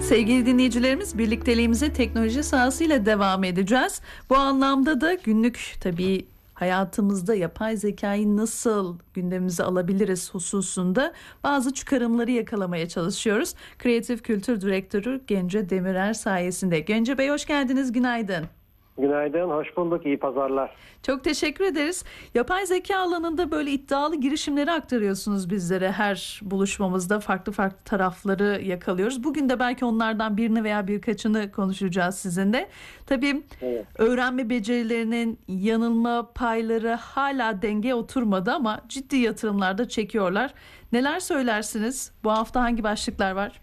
Sevgili dinleyicilerimiz, birlikteliğimize teknoloji sahasıyla devam edeceğiz. Bu anlamda da günlük tabii hayatımızda yapay zekayı nasıl gündemimize alabiliriz hususunda bazı çıkarımları yakalamaya çalışıyoruz. Kreatif Kültür Direktörü Gence Demirer sayesinde. Gence Bey, hoş geldiniz, günaydın. Günaydın, hoş bulduk, iyi pazarlar. Çok teşekkür ederiz. Yapay zeka alanında böyle iddialı girişimleri aktarıyorsunuz bizlere. Her buluşmamızda farklı farklı tarafları yakalıyoruz. Bugün de belki onlardan birini veya birkaçını konuşacağız sizinle. Tabii evet. Öğrenme becerilerinin yanılma payları hala dengeye oturmadı ama ciddi yatırımlar da çekiyorlar. Neler söylersiniz? Bu hafta hangi başlıklar var?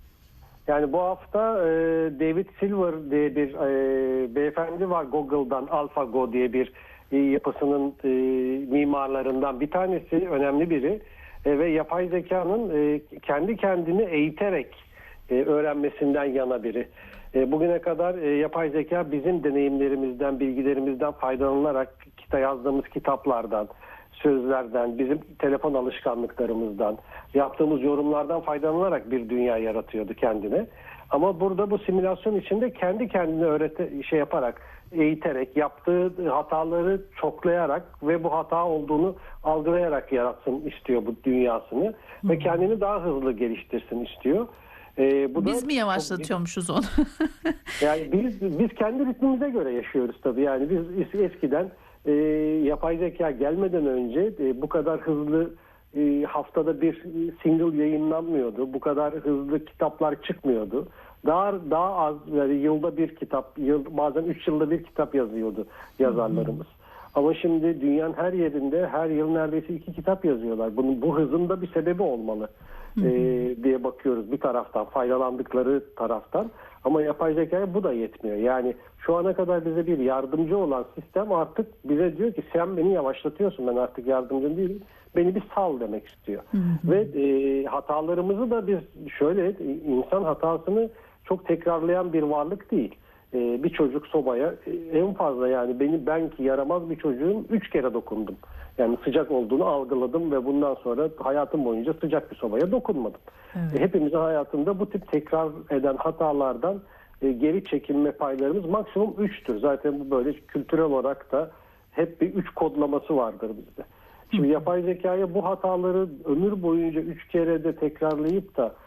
Yani bu hafta David Silver diye bir beyefendi var, Google'dan AlphaGo diye bir yapısının mimarlarından bir tanesi, önemli biri ve yapay zekanın kendi kendini eğiterek öğrenmesinden yana biri. Bugüne kadar yapay zeka bizim deneyimlerimizden, bilgilerimizden faydalanarak yazdığımız kitaplardan, sözlerden, bizim telefon alışkanlıklarımızdan, yaptığımız yorumlardan faydalanarak bir dünya yaratıyordu kendine. Ama burada bu simülasyon içinde kendi kendine yaparak, eğiterek, yaptığı hataları çoklayarak ve bu hata olduğunu algılayarak yaratsın istiyor bu dünyasını ve kendini daha hızlı geliştirsin istiyor. Biz mi yavaşlatıyormuşuz onu? Yani biz kendi ritmimize göre yaşıyoruz tabii. Yani biz eskiden yapay zeka gelmeden önce bu kadar hızlı haftada bir single yayınlanmıyordu. Bu kadar hızlı kitaplar çıkmıyordu. Daha az, yani yılda bir kitap, bazen 3 yılda bir kitap yazıyordu yazarlarımız. Ama şimdi dünyanın her yerinde her yıl neredeyse 2 kitap yazıyorlar. Bu hızın da bir sebebi olmalı diye bakıyoruz bir taraftan, faydalandıkları taraftan. Ama yapay zekaya bu da yetmiyor. Yani şu ana kadar bize bir yardımcı olan sistem artık bize diyor ki sen beni yavaşlatıyorsun, ben artık yardımcın değilim. Beni bir sal demek istiyor. Ve hatalarımızı da biz insan hatasını çok tekrarlayan bir varlık değil. Bir çocuk sobaya en fazla, yani ben ki yaramaz bir çocuğun 3 kere dokundum. Yani sıcak olduğunu algıladım ve bundan sonra hayatım boyunca sıcak bir sobaya dokunmadım. Evet. Hepimizin hayatında bu tip tekrar eden hatalardan geri çekilme paylarımız maksimum 3'tür. Zaten bu böyle kültürel olarak da hep bir 3 kodlaması vardır bizde. Şimdi yapay zekaya bu hataları ömür boyunca 3 kere de tekrarlayıp da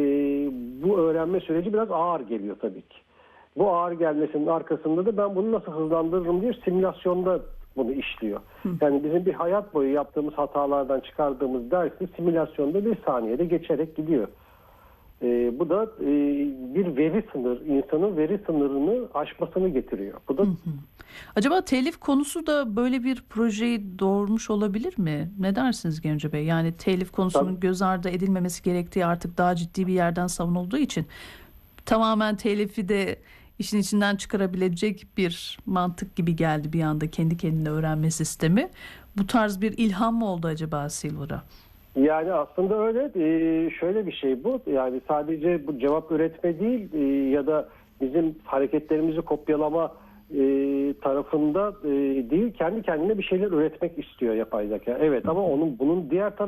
bu öğrenme süreci biraz ağır geliyor tabii ki. Bu ağır gelmesinin arkasında da ben bunu nasıl hızlandırırım diye simülasyonda bunu işliyor. Yani bizim bir hayat boyu yaptığımız hatalardan çıkardığımız dersi simülasyonda bir saniyede geçerek gidiyor. Bu da bir veri insanın veri sınırını aşmasını getiriyor. Bu da Acaba telif konusu da böyle bir projeyi doğurmuş olabilir mi? Ne dersiniz Gence Bey? Yani telif konusunun göz ardı edilmemesi gerektiği artık daha ciddi bir yerden savunulduğu için tamamen telifi de işin içinden çıkarabilecek bir mantık gibi geldi bir anda, kendi kendine öğrenme sistemi. Bu tarz bir ilham mı oldu acaba Silver'a? Yani aslında öyle. Şöyle bir şey bu. Yani sadece bu cevap üretme değil ya da bizim hareketlerimizi kopyalama tarafında değil, kendi kendine bir şeyler üretmek istiyor yapay zeka. Evet, ama bunun diğer tarafı